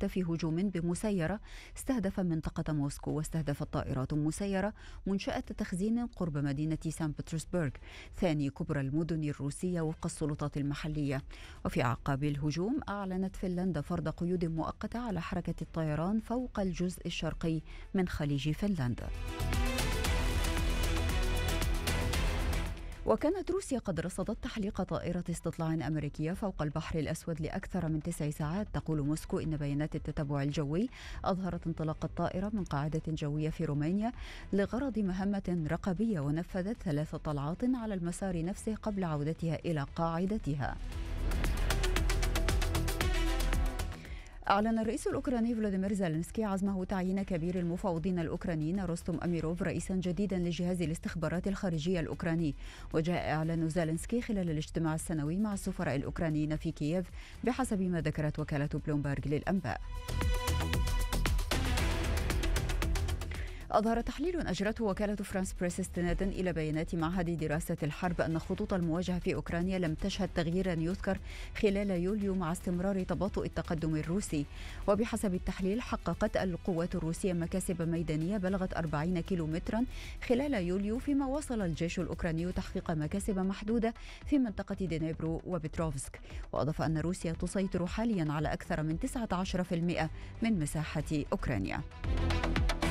مات في هجوم بمسيرة استهدف منطقة موسكو. واستهدفت طائرات مسيرة منشأة تخزين قرب مدينة سان بطرسبرغ ثاني كبرى المدن الروسية وفق السلطات المحلية. وفي أعقاب الهجوم أعلنت فنلندا فرض قيود مؤقتة على حركة الطيران فوق الجزء الشرقي من خليج فنلندا. وكانت روسيا قد رصدت تحليق طائرة استطلاع أمريكية فوق البحر الأسود لأكثر من 9 ساعات. تقول موسكو إن بيانات التتبع الجوي أظهرت انطلاق الطائرة من قاعدة جوية في رومانيا لغرض مهمة رقابية، ونفذت 3 طلعات على المسار نفسه قبل عودتها إلى قاعدتها. أعلن الرئيس الأوكراني فلاديمير زيلينسكي عزمه تعيين كبير المفاوضين الأوكرانيين روستوم أميروف رئيسا جديدا لجهاز الاستخبارات الخارجية الأوكراني. وجاء إعلان زيلينسكي خلال الاجتماع السنوي مع السفراء الأوكرانيين في كييف بحسب ما ذكرت وكالة بلومبرغ للأنباء. أظهر تحليل أجرته وكالة فرانس بريس استنادا إلى بيانات معهد دراسة الحرب أن خطوط المواجهة في أوكرانيا لم تشهد تغييرا يذكر خلال يوليو مع استمرار تباطؤ التقدم الروسي. وبحسب التحليل حققت القوات الروسية مكاسب ميدانية بلغت 40 كيلومترا خلال يوليو، فيما وصل الجيش الأوكراني تحقيق مكاسب محدودة في منطقة دينيبرو وبتروفسك. وأضاف أن روسيا تسيطر حاليا على أكثر من 19% من مساحة أوكرانيا.